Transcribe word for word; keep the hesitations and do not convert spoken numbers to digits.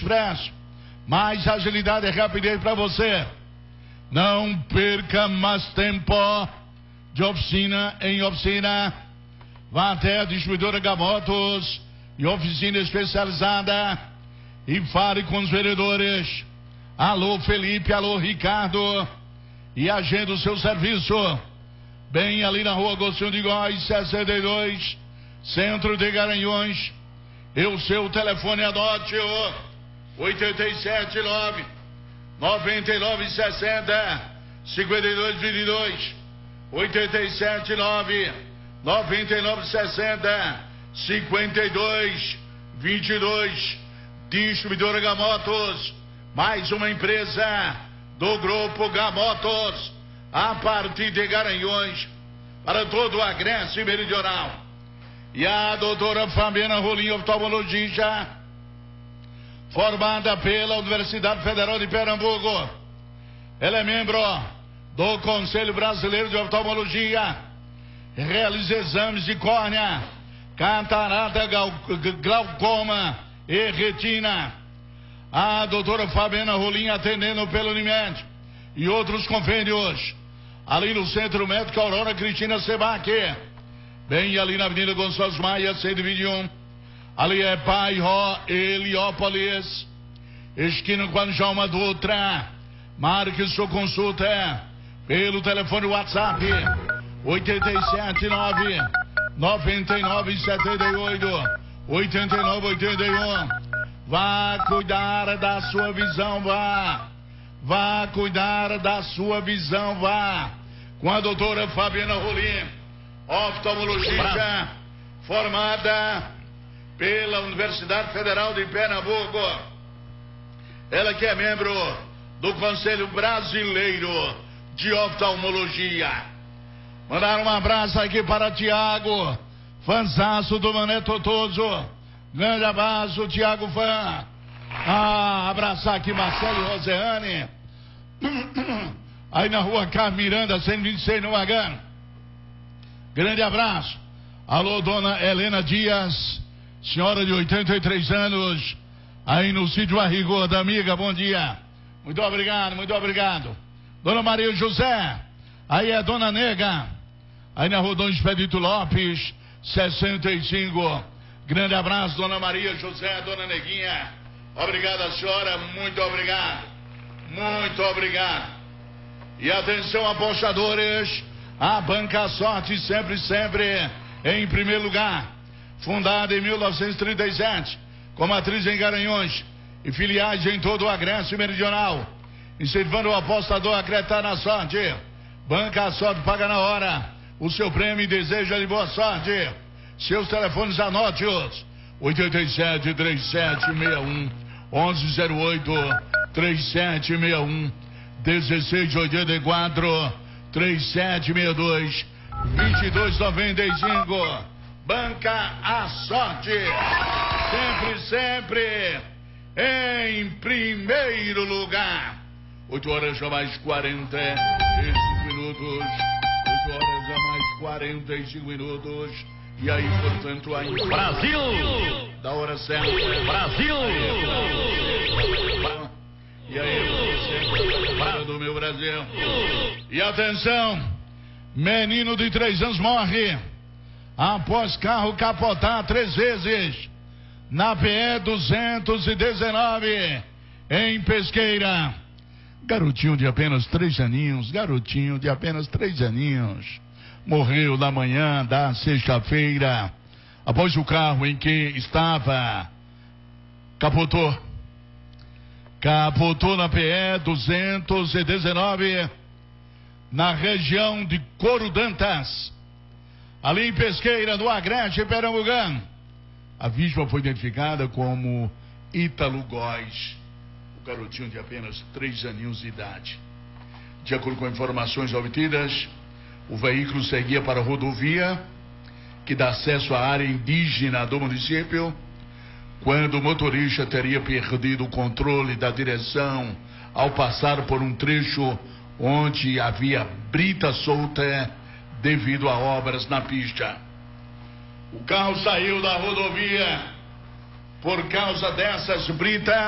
Express. Mais agilidade e rapidez para você. Não perca mais tempo. De oficina em oficina. Vá até a distribuidora Gamotos e oficina especializada e fale com os vendedores. Alô Felipe, alô Ricardo, e agenda o seu serviço bem ali na rua Agostinho de Góes, sessenta e dois, centro de Garanhuns. E o seu telefone, adote o oito sete nove, nove nove seis zero, cinco dois dois dois, oito sete nove, nove nove seis zero, cinco dois dois dois. Distribuidora Gamotos, mais uma empresa do Grupo Gamotos, a partir de Garanhuns, para todo o Agreste Meridional. E a doutora Fabiana Rolim, oftalmologista, formada pela Universidade Federal de Pernambuco. Ela é membro do Conselho Brasileiro de Oftalmologia. Realiza exames de córnea, catarata, glaucoma e retina. A doutora Fabiana Rolim atendendo pelo Unimed e outros convênios ali no Centro Médico Aurora Cristina Sebac, bem ali na Avenida Gonçalves Maia, cento e vinte e um. Ali é Bairro Heliópolis, esquina com a Djalma Dutra. Marque sua consulta pelo telefone WhatsApp oito sete nove, nove nove sete oito, oito nove oito um. Vá cuidar da sua visão, vá. Vá cuidar da sua visão, vá. Com a doutora Fabiana Rolim, oftalmologista, formada pela Universidade Federal de Pernambuco. Ela que é membro do Conselho Brasileiro de Oftalmologia. Mandar um abraço aqui para Tiago, fanzaço do Mané Totoso. Grande abraço, Tiago Fã. Ah, abraçar aqui Marcelo e Roseane. Aí na rua Carlos Miranda, cento e vinte e seis, no Magano. Grande abraço. Alô, dona Helena Dias, senhora de oitenta e três anos, aí no sítio Arrigô da Amiga, bom dia. Muito obrigado, muito obrigado. Dona Maria José, aí é Dona Nega, aí na rua Dom Expedito Lopes, sessenta e cinco. Grande abraço, Dona Maria José, Dona Neguinha. Obrigada, senhora, muito obrigado. Muito obrigado. E atenção, apostadores, a Banca Sorte sempre, sempre em primeiro lugar. Fundada em mil novecentos e trinta e sete, com matriz em Garanhuns e filiais em todo o Agreste Meridional, incentivando o apostador a acreditar na sorte. Banca Sorte paga na hora o seu prêmio e deseja de boa sorte. Seus telefones, anote-os: oito oito sete, três sete seis um, onze zero oito, três sete seis um, dezesseis oitenta e quatro, três sete seis dois, vinte e dois noventa e cinco. Banca a Sorte, sempre, sempre em primeiro lugar. oito horas a mais quarenta e cinco minutos. oito horas a mais quarenta e cinco minutos. E aí, portanto, aí... Brasil! Da hora certa. Brasil! E aí, você do meu Brasil. E atenção, menino de três anos morre após carro capotar três vezes na P E duzentos e dezenove, em Pesqueira. Garotinho de apenas três aninhos, garotinho de apenas três aninhos, morreu na manhã da sexta-feira, após o carro em que estava capotou. Capotou na P E duzentos e dezenove, na região de Corudantas, ali em Pesqueira, no Agreste Pernambucano. A vítima foi identificada como Ítalo Góes, o garotinho de apenas três aninhos de idade. De acordo com informações obtidas, o veículo seguia para a rodovia que dá acesso à área indígena do município, quando o motorista teria perdido o controle da direção ao passar por um trecho onde havia brita solta devido a obras na pista. O carro saiu da rodovia por causa dessas britas